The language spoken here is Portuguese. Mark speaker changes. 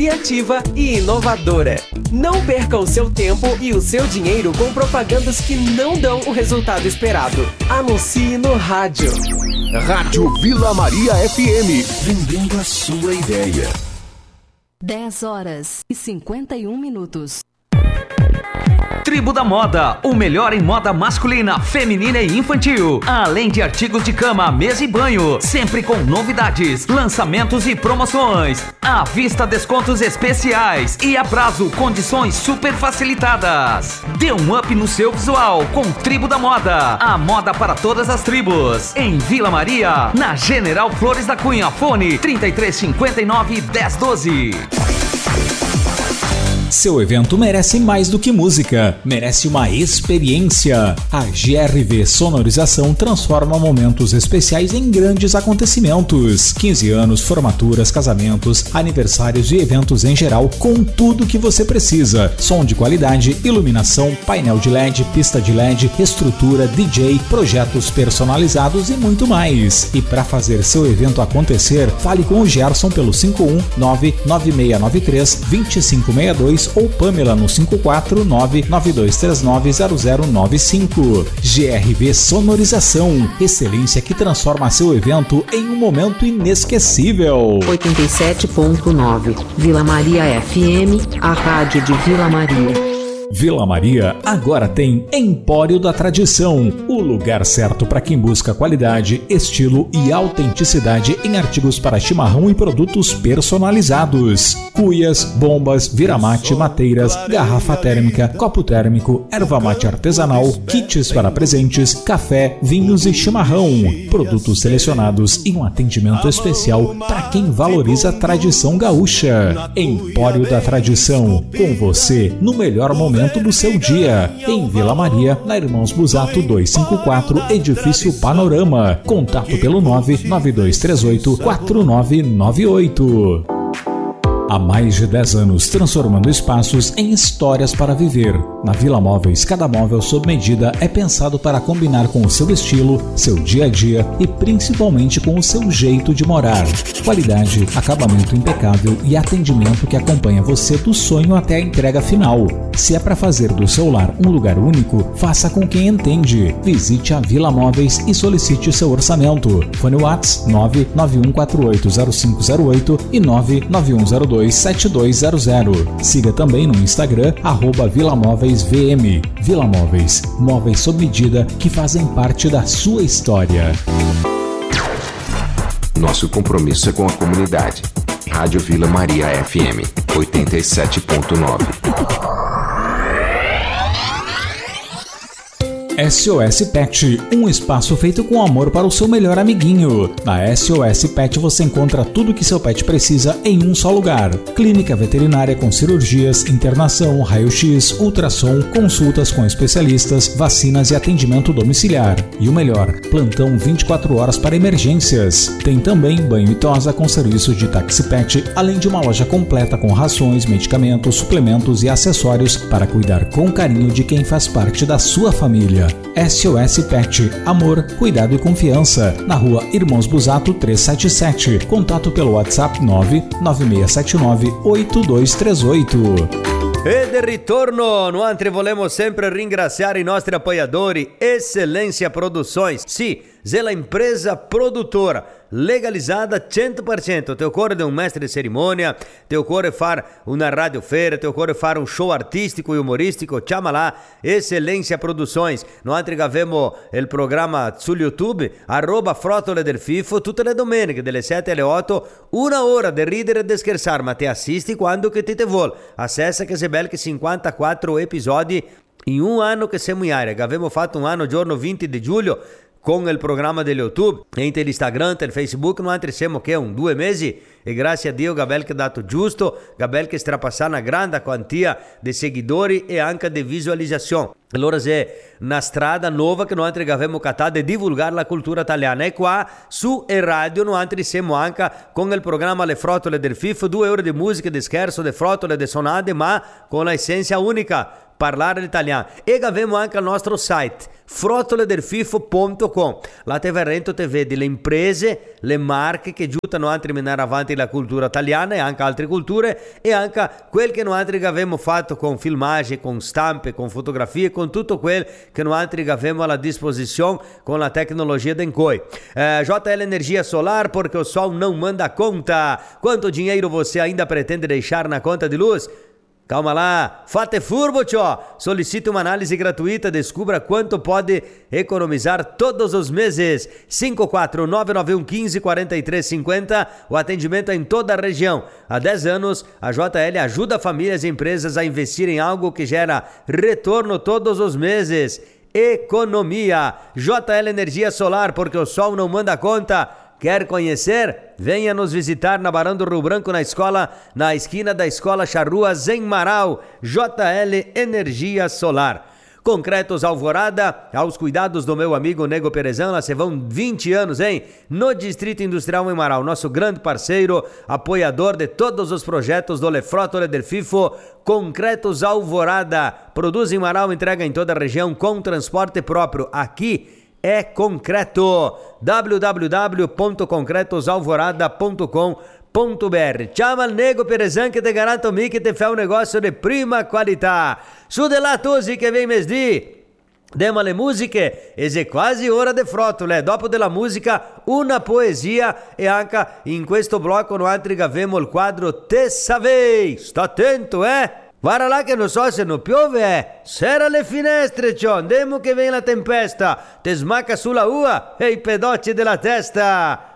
Speaker 1: criativa e inovadora. Não perca o seu tempo e o seu dinheiro com propagandas que não dão o resultado esperado. Anuncie no rádio.
Speaker 2: Rádio Vila Maria FM, vendendo a sua ideia.
Speaker 3: 10h51.
Speaker 4: Tribo da Moda, o melhor em moda masculina, feminina e infantil. Além de artigos de cama, mesa e banho, sempre com novidades, lançamentos e promoções. À vista, descontos especiais e a prazo, condições super facilitadas. Dê um up no seu visual com Tribo da Moda. A moda para todas as tribos. Em Vila Maria, na General Flores da Cunha. Fone 3359-1012.
Speaker 5: Seu evento merece mais do que música, merece uma experiência. A GRV Sonorização transforma momentos especiais em grandes acontecimentos. 15 anos, formaturas, casamentos, aniversários e eventos em geral, com tudo que você precisa. Som de qualidade, iluminação, painel de LED, pista de LED, estrutura, DJ, projetos personalizados e muito mais. E para fazer seu evento acontecer, fale com o Gerson pelo 51996932562 ou Pamela no 54992390095. GRV Sonorização, excelência que transforma seu evento em um momento inesquecível.
Speaker 3: 87.9 Vila Maria FM, a rádio de Vila Maria.
Speaker 5: Vila Maria agora tem Empório da Tradição, o lugar certo para quem busca qualidade, estilo e autenticidade em artigos para chimarrão e produtos personalizados. Cuias, bombas, viramate, mateiras, garrafa térmica, copo térmico, erva mate artesanal, kits para presentes, café, vinhos e chimarrão. Produtos selecionados e um atendimento especial para quem valoriza a tradição gaúcha. Empório da Tradição, com você no melhor momento do seu dia, em Vila Maria, na Irmãos Busato 254, Edifício Panorama. Contato pelo 992384998. Há mais de 10 anos, transformando espaços em histórias para viver. Na Vila Móveis, cada móvel sob medida é pensado para combinar com o seu estilo, seu dia a dia e principalmente com o seu jeito de morar. Qualidade, acabamento impecável e atendimento que acompanha você do sonho até a entrega final. Se é para fazer do seu lar um lugar único, faça com quem entende. Visite a Vila Móveis e solicite seu orçamento. Fone WhatsApp 991480508 e 991027200. Siga também no Instagram @VilaMóveisVM. Vila Móveis, móveis sob medida que fazem parte da sua história.
Speaker 2: Nosso compromisso é com a comunidade. Rádio Vila Maria FM 87.9.
Speaker 5: SOS Pet, um espaço feito com amor para o seu melhor amiguinho. Na SOS Pet você encontra tudo que seu pet precisa em um só lugar. Clínica veterinária com cirurgias, internação, raio-x, ultrassom, consultas com especialistas, vacinas e atendimento domiciliar. E o melhor, plantão 24 horas para emergências. Tem também banho e tosa com serviço de táxi pet, além de uma loja completa com rações, medicamentos, suplementos e acessórios para cuidar com carinho de quem faz parte da sua família. SOS Pet, amor, cuidado e confiança. Na rua Irmãos Busato 377. Contato pelo WhatsApp 996798238.
Speaker 6: E de ritorno, noi volemos sempre ringraziare i nostri apoiatori, Excelência Produções. Sì, é a empresa produtora legalizada 100%. Te occorre de um mestre de cerimônia, te occorre far una radiofeira, te occorre far um show artístico e humorístico, chama lá Excelência Produções. Noi abbiamo il programma sul YouTube, @Frotole del Fifo, tutte le domeniche, dalle 7 alle 8, una ora di ridere e di scherzare, ma te assisti quando che te vuol. Acessa che se bel che 54 episodi in un anno che siamo in aria, che abbiamo fatto un anno giorno 20 di giugno, con il programma del YouTube, entre l'Instagram, il Facebook, noi siamo che 2 mesi e grazie a Dio Gabel che ha dato giusto, Gabel che strapassa una grande quantia di seguidori e anche di visualizzazione. Allora è una strada nuova che noi abbiamo cattato di divulgare la cultura italiana e qua su e radio noi siamo anche con il programma Le Frotole del FIF, 2 ore di musica, di scherzo, di frotole, di sonate, ma con l'essenza unica parlare l'italiano. E abbiamo anche il nostro site frotoledelfifo.com. Là te verrento te vedi le imprese, le marche che aiutano a terminare avanti la cultura italiana e anche altre culture, e anche quel che noi abbiamo fatto con filmaggi, con stampe, con fotografie, con tutto quel che noi abbiamo alla disposizione con la tecnologia d'Encoi. JL Energia Solar, porque o sol não manda conta. Quanto dinheiro você ainda pretende deixar na conta de luz? Calma lá, fate furbo, tchau! Solicite uma análise gratuita, descubra quanto pode economizar todos os meses. 54991154350, o atendimento é em toda a região. Há 10 anos, a JL ajuda famílias e empresas a investir em algo que gera retorno todos os meses. Economia. JL Energia Solar, porque o sol não manda conta. Quer conhecer? Venha nos visitar na Barão do Rio Branco, na esquina da Escola Charruas, em Marau. JL Energia Solar. Concretos Alvorada, aos cuidados do meu amigo Nego Perezão, lá se vão 20 anos, hein? No Distrito Industrial em Marau, nosso grande parceiro, apoiador de todos os projetos do Lefrotole del Fifo. Concretos Alvorada, produz em Marau, entrega em toda a região com transporte próprio. Aqui é concreto. www.concretosalvorada.com.br. Chama o Nego Perezan que te garanto que te faz um negócio de prima qualità. Su de lá, Tusi, che vem mesdi. Demale musiche, e è quasi ora de frotole. Dopo della musica, una poesia, e anche in questo blocco noi abbiamo il quadro Te Savei. Sta attento, Guarda là che non so se non piove, Serra le finestre, ciò, andiamo che viene la tempesta, te smacca sulla ua e i pedocci della testa.